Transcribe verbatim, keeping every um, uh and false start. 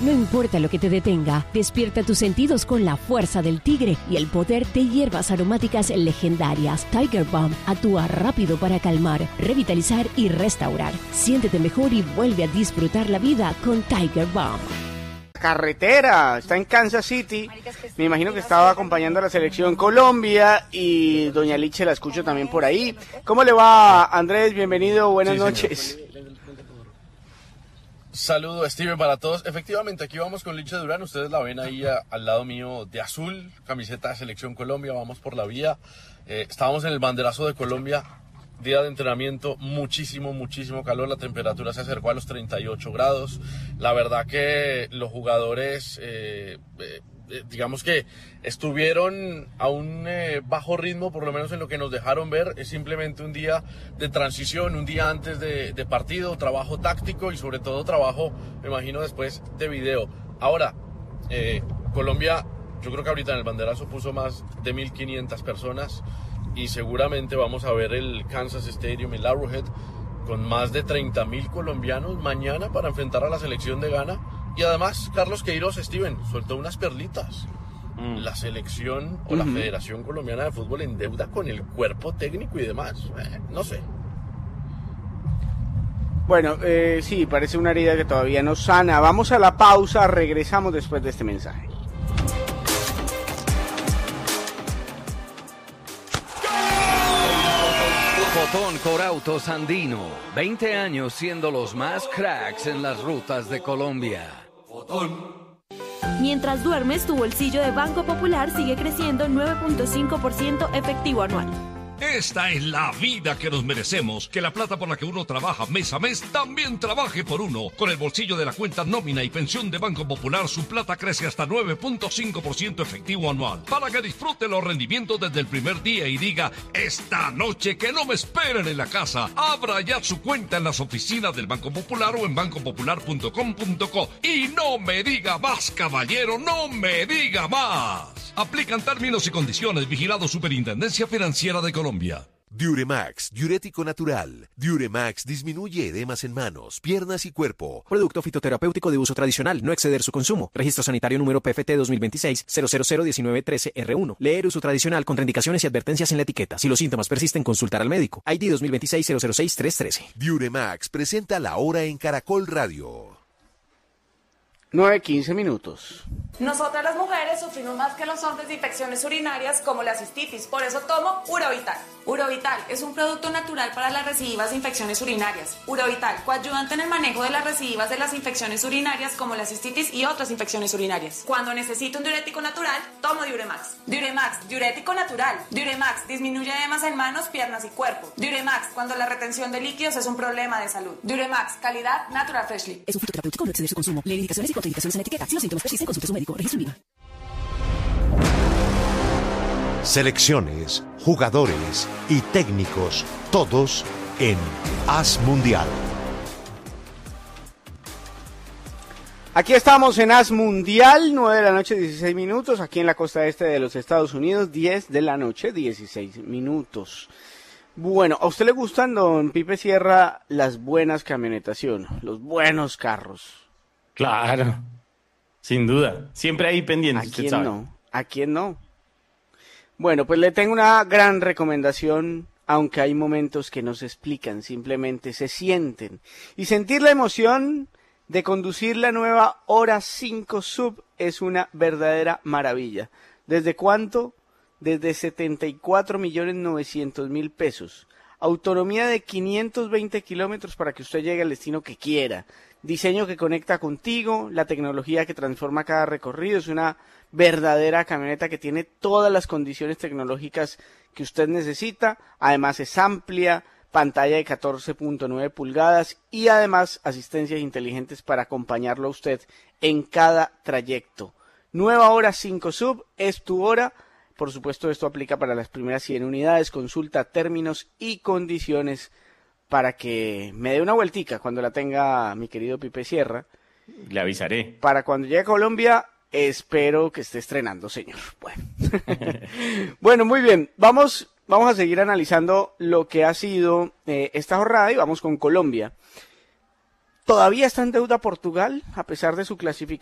No importa lo que te detenga, despierta tus sentidos con la fuerza del tigre y el poder de hierbas aromáticas legendarias. Tiger Balm actúa rápido para calmar, revitalizar y restaurar. Siéntete mejor y vuelve a disfrutar la vida con Tiger Balm. Carretera, está en Kansas City, me imagino que estaba acompañando a la selección Colombia y doña Liche la escucho también por ahí. ¿Cómo le va, Andrés? Bienvenido, buenas sí, noches. Saludo, Steven, para todos. Efectivamente, aquí vamos con Liche Durán, ustedes la ven ahí a, al lado mío de azul, camiseta de selección Colombia, vamos por la vía. Eh, estábamos en el banderazo de Colombia. Día de entrenamiento, muchísimo, muchísimo calor, la temperatura se acercó a los treinta y ocho grados, la verdad que los jugadores, eh, eh, digamos que estuvieron a un eh, bajo ritmo, por lo menos en lo que nos dejaron ver, es simplemente un día de transición, un día antes de, de partido, trabajo táctico y sobre todo trabajo, me imagino, después de video. Ahora, eh, Colombia, yo creo que ahorita en el banderazo puso más de mil quinientas personas, y seguramente vamos a ver el Kansas Stadium en Arrowhead con más de treinta mil colombianos mañana para enfrentar a la selección de Ghana. Y además, Carlos Queiroz, Steven, sueltó unas perlitas. Mm. La selección o uh-huh. la Federación Colombiana de Fútbol en deuda con el cuerpo técnico y demás. Eh, no sé. Bueno, eh, sí, parece una herida que todavía no sana. Vamos a la pausa, regresamos después de este mensaje. Fotón Corautos Andino, veinte años siendo los más cracks en las rutas de Colombia. Fotón. Mientras duermes, tu bolsillo de Banco Popular sigue creciendo nueve punto cinco por ciento efectivo anual. Esta es la vida que nos merecemos, que la plata por la que uno trabaja mes a mes también trabaje por uno. Con el bolsillo de la cuenta nómina y pensión de Banco Popular, su plata crece hasta nueve punto cinco por ciento efectivo anual. Para que disfrute los rendimientos desde el primer día y diga, esta noche que no me esperen en la casa. Abra ya su cuenta en las oficinas del Banco Popular o en banco popular punto com punto co. Y no me diga más, caballero, no me diga más. Aplican términos y condiciones. Vigilado Superintendencia Financiera de Colombia. Diuremax, diurético natural. Diuremax disminuye edemas en manos, piernas y cuerpo. Producto fitoterapéutico de uso tradicional, no exceder su consumo. Registro sanitario número P F T dos mil veintiséis cero cero cero diecinueve trece R uno. Leer uso tradicional, contraindicaciones y advertencias en la etiqueta. Si los síntomas persisten, consultar al médico. I D dos mil veintiséis cero cero seis tres trece. Diuremax presenta la hora en Caracol Radio. nueve quince minutos. Nosotras las mujeres sufrimos más que los hombres de infecciones urinarias como la cistitis, por eso tomo Urovital. Urovital es un producto natural para las recidivas de infecciones urinarias. Urovital, coayudante en el manejo de las recidivas de las infecciones urinarias como la cistitis y otras infecciones urinarias. Cuando necesito un diurético natural, tomo Diuremax. Diuremax, diurético natural. Diuremax disminuye edemas en manos, piernas y cuerpo. Diuremax, cuando la retención de líquidos es un problema de salud. Diuremax, calidad Natural Freshly. Es un fitoterapéutico, no exceder su consumo. Lee indicaciones y contraindicaciones en la etiqueta. Si los síntomas persisten, consulte a su médico. Registro en Viva. Selecciones, jugadores y técnicos, todos en As Mundial. Aquí estamos en As Mundial, nueve de la noche, dieciséis minutos, aquí en la costa este de los Estados Unidos, diez de la noche, dieciséis minutos. Bueno, ¿a usted le gustan, don Pipe Sierra, las buenas camionetación, los buenos carros? Claro, sin duda, siempre hay pendientes. ¿A quién no? ¿A quién no? Bueno, pues le tengo una gran recomendación, aunque hay momentos que no se explican, simplemente se sienten. Y sentir la emoción de conducir la nueva Hora cinco Sub es una verdadera maravilla. ¿Desde cuánto? Desde setenta y cuatro millones novecientos mil pesos. Autonomía de quinientos veinte kilómetros para que usted llegue al destino que quiera. Diseño que conecta contigo, la tecnología que transforma cada recorrido. Es una verdadera camioneta que tiene todas las condiciones tecnológicas que usted necesita. Además es amplia, pantalla de catorce punto nueve pulgadas y además asistencias inteligentes para acompañarlo a usted en cada trayecto. Nueva Hora cinco Sub es tu hora. Por supuesto, esto aplica para las primeras cien unidades. Consulta términos y condiciones para que me dé una vueltica cuando la tenga mi querido Pipe Sierra. Le avisaré. Para cuando llegue a Colombia, espero que esté estrenando, señor. Bueno, bueno, muy bien. Vamos, vamos a seguir analizando lo que ha sido eh, esta jornada y vamos con Colombia. Todavía está en deuda Portugal, a pesar de su clasificación.